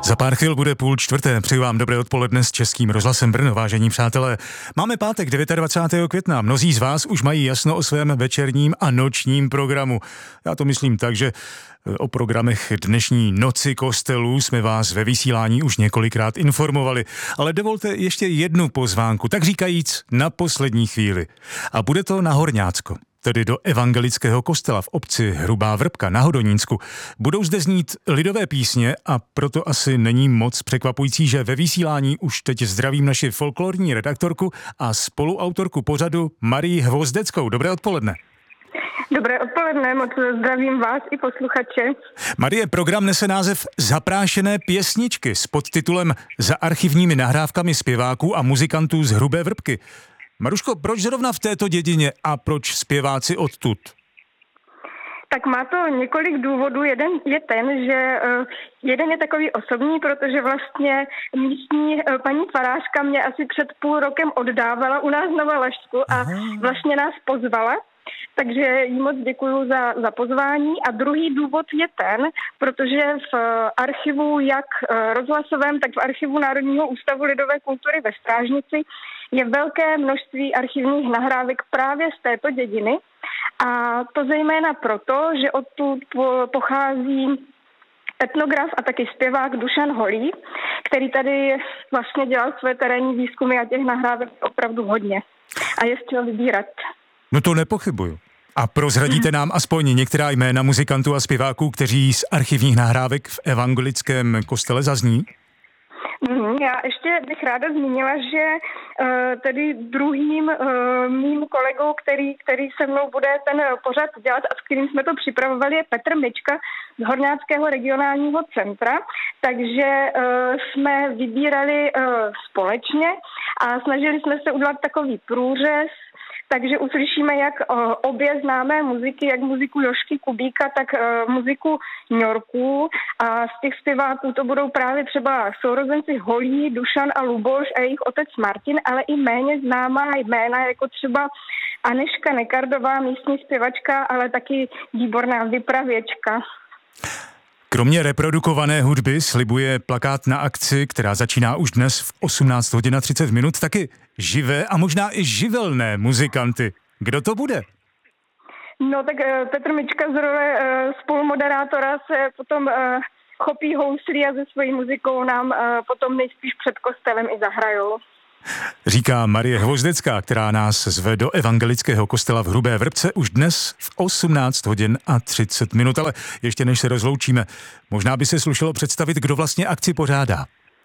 Za pár chvil bude 3:30. Přeju vám dobré odpoledne s Českým rozhlasem Brno, vážení přátelé. Máme pátek 29. května. Mnozí z vás už mají jasno o svém večerním a nočním programu. Já to myslím tak, že o programech dnešní Noci kostelů jsme vás ve vysílání už několikrát informovali. Ale dovolte ještě jednu pozvánku, tak říkajíc na poslední chvíli. A bude to na Horňácko, tedy do evangelického kostela v obci Hrubá Vrbka na Hodonínsku. Budou zde znít lidové písně a proto asi není moc překvapující, že ve vysílání už teď zdravím naši folklorní redaktorku a spoluautorku pořadu Marii Hvozdeckou. Dobré odpoledne. Dobré odpoledne, moc zdravím vás i posluchače. Marie, program nese název Zaprášené pěsničky s podtitulem Za archivními nahrávkami zpěváků a muzikantů z Hrubé Vrbky. Maruško, proč zrovna v této dědině a proč zpěváci odtud? Tak má to několik důvodů. Jeden je ten, že jeden je takový osobní, protože vlastně místní paní farářka mě asi před půl rokem oddávala u nás na Valašsku a vlastně nás pozvala. Takže jí moc děkuju za pozvání. A druhý důvod je ten, protože v archivu jak rozhlasovém, tak v archivu Národního ústavu lidové kultury ve Strážnici je velké množství archivních nahrávek právě z této dědiny. A to zejména proto, že odtud pochází etnograf a taky zpěvák Dušan Holý, který tady vlastně dělal své terénní výzkumy a těch nahrávek opravdu hodně. A je z čeho vybírat. No to nepochybuju. A prozradíte nám aspoň některá jména muzikantů a zpěváků, kteří z archivních nahrávek v evangelickém kostele zazní? Já ještě bych ráda zmínila, že tedy druhým mým kolegou, který se mnou bude ten pořad dělat a s kterým jsme to připravovali, je Petr Mička z Horňáckého regionálního centra. Takže jsme vybírali společně a snažili jsme se udělat takový průřez. Takže uslyšíme jak obě známé muziky, jak muziku Jožky Kubíka, tak muziku Ňorků. A z těch zpěváků to budou právě třeba sourozenci Holí, Dušan a Luboš a jejich otec Martin, ale i méně známá jména, jako třeba Aneška Nekardová, místní zpěvačka, ale taky výborná vypravěčka. Kromě reprodukované hudby slibuje plakát na akci, která začíná už dnes v 18 hodin a 30 minut, taky živé a možná i živelné muzikanty. Kdo to bude? No tak Petr Mička z role spolumoderátora se potom chopí houslí a se svojí muzikou nám potom nejspíš před kostelem i zahrajou. Říká Marie Hvozdecká, která nás zve do evangelického kostela v Hrubé Vrbce už dnes v 18 hodin a 30 minut. Ale ještě než se rozloučíme, možná by se slušelo představit, kdo vlastně akci pořádá.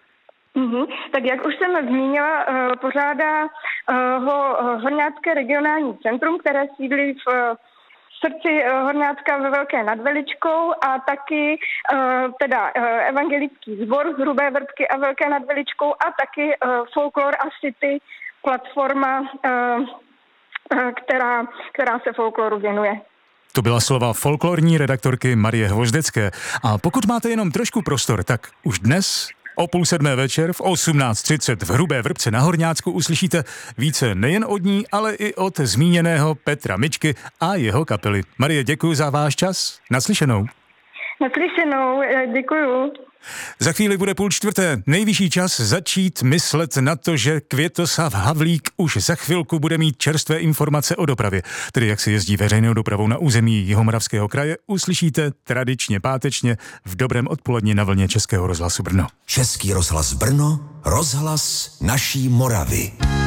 Tak jak už jsem zmínila, pořádá ho Horňácké regionální centrum, které sídlí v srdci Horňácka ve Velké nad Veličkou a taky evangelický sbor z Hrubé Vrbky a Velké nad Veličkou a taky Folklor a City, platforma, která se folkloru věnuje. To byla slova folklorní redaktorky Marie Hvozdecké. A pokud máte jenom trošku prostor, tak už dnes o 6:30 večer v 18:30 v Hrubé Vrbce na Horňácku uslyšíte více nejen od ní, ale i od zmíněného Petra Mičky a jeho kapely. Marie, děkuji za váš čas. Naslyšenou. Naslyšenou, děkuju. Za chvíli bude 3:30. Nejvyšší čas začít myslet na to, že Květoslav Havlík už za chvilku bude mít čerstvé informace o dopravě. Tedy jak se jezdí veřejnou dopravou na území Jihomoravského kraje, uslyšíte tradičně pátečně v dobrém odpoledni na vlně Českého rozhlasu Brno. Český rozhlas Brno, rozhlas naší Moravy.